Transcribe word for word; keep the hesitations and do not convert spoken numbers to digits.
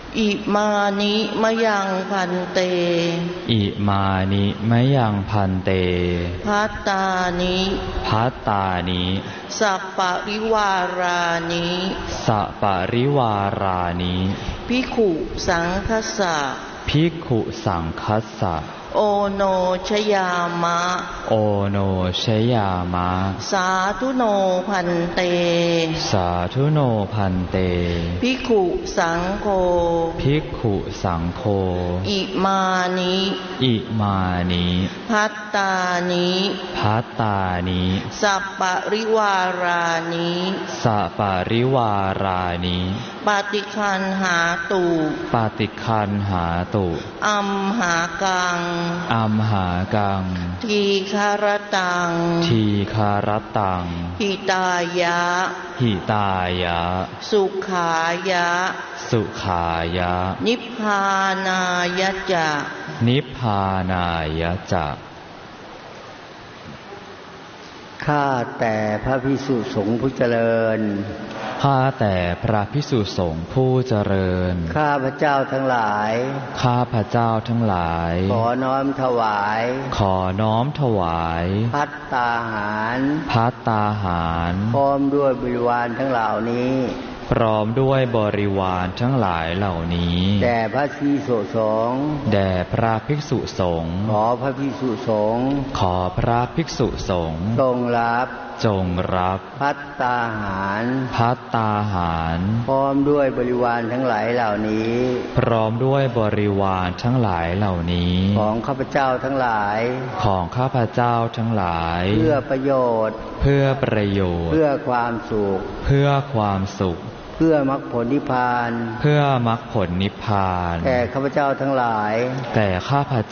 อิมานิมะยังพันเตอิมานิมะยังพันเตภัตตานิภัตตานิสัปปะริวารานิสัปปะริวารานิภิกขุสังคัสสะภิกขุสังคัสสะโอโนชยามะโอโนชยามะสาธุโนพันเตสาธุโนพันเตภิกขุสังโฆภิกขุสังโฆอิมานิอิมานิภัตตานิภัตตานิสัปปะริวารานิสัปปะริวารานิปฏิคันหาตุปฏิคันหาตุอัมหากังอัมหากังทีคารตังทีคารตังหิตายะหิตายะสุขายะสุขายะนิพพานายะจะนิพพานายะจะข้าแต่พระภิกษุสงฆ์ผู้เจริญข้าแต่พระภิกษุสงฆ์ผู้เจริญข้าพระเจ้าทั้งหลายข้าพระเจ้าทั้งหลายขอน้อมถวายขอน้อมถวายภัตตาหารภัตตาหารพร้อมด้วยบริวารทั้งเหล่านี้พร้อมด้วยบริวารทั้งหลายเหล่านี้แด่พระภิกษุสงฆ์แด่พระภิกษุสงฆ์ขอพระภิกษุสงฆ์ขอพระภิกษุสงฆ์จงรับจงรับภัตตาหารภัตตาหารพร้อมด้วยบริวารทั้งหลายเหล่านี้พร้อมด้วยบริวารทั้งหลายเหล่านี้ของข้าพเจ้าทั้งหลายของข้าพเจ้าทั้งหลายเพื่อประโยชน์เพื่อประโยชน์เพื่อความสุขเพื่อความสุขเพื่อมรรคผลนิพพานเพื่อมรรคผลนิพพานแก่ข้าพเจ้าทั้งหลายแก่ข้าพ